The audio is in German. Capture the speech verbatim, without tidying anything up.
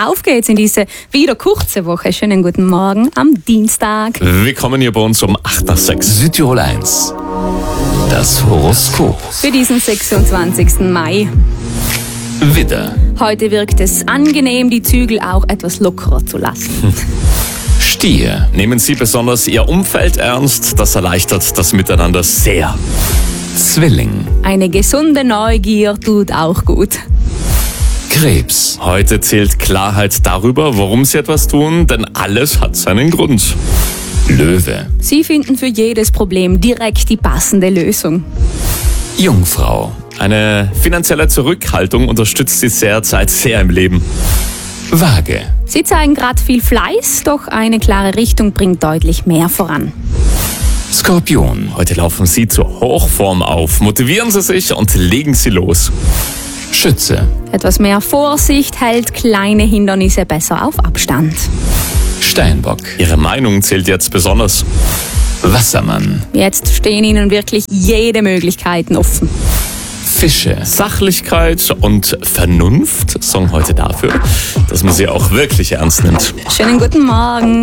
auf geht's in diese wieder kurze Woche. Schönen guten Morgen am Dienstag. Willkommen hier bei uns um acht nach sechs. Südtirol eins. Das Horoskop. Für diesen sechsundzwanzigsten Mai. Widder. Heute wirkt es angenehm, die Zügel auch etwas lockerer zu lassen. Stier. Nehmen Sie besonders Ihr Umfeld ernst, das erleichtert das Miteinander sehr. Zwilling. Eine gesunde Neugier tut auch gut. Krebs. Heute zählt Klarheit darüber, warum Sie etwas tun, denn alles hat seinen Grund. Löwe. Sie finden für jedes Problem direkt die passende Lösung. Jungfrau. Eine finanzielle Zurückhaltung unterstützt Sie derzeit sehr im Leben. Waage. Sie zeigen gerade viel Fleiß, doch eine klare Richtung bringt deutlich mehr voran. Skorpion. Heute laufen Sie zur Hochform auf. Motivieren Sie sich und legen Sie los. Schütze. Etwas mehr Vorsicht hält kleine Hindernisse besser auf Abstand. Steinbock. Ihre Meinung zählt jetzt besonders. Wassermann. Jetzt stehen Ihnen wirklich jede Möglichkeiten offen. Fische. Sachlichkeit und Vernunft sorgen heute dafür, dass man sie auch wirklich ernst nimmt. Schönen guten Morgen.